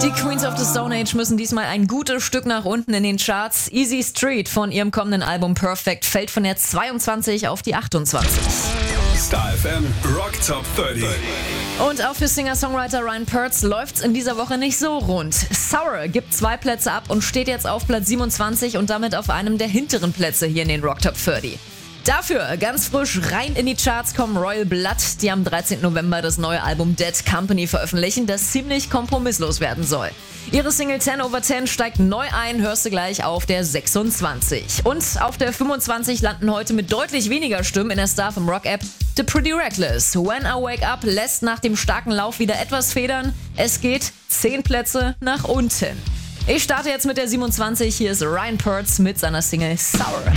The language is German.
Die Queens of the Stone Age müssen diesmal ein gutes Stück nach unten in den Charts. Easy Street von ihrem kommenden Album Perfect fällt von der 22 auf die 28. Star FM Rock Top 30. Und auch für Singer-Songwriter Ryan Pertz läuft's in dieser Woche nicht so rund. Sour gibt 2 Plätze ab und steht jetzt auf Platz 27 und damit auf einem der hinteren Plätze hier in den Rock Top 30. Dafür ganz frisch rein in die Charts kommen Royal Blood, die am 13. November das neue Album Dead Company veröffentlichen, das ziemlich kompromisslos werden soll. Ihre Single 10 over 10 steigt neu ein, hörst du gleich auf der 26. Und auf der 25 landen heute mit deutlich weniger Stimmen in der Star vom Rock-App The Pretty Reckless. When I Wake Up lässt nach dem starken Lauf wieder etwas federn. Es geht 10 Plätze nach unten. Ich starte jetzt mit der 27, hier ist Ryan Pertz mit seiner Single Sour.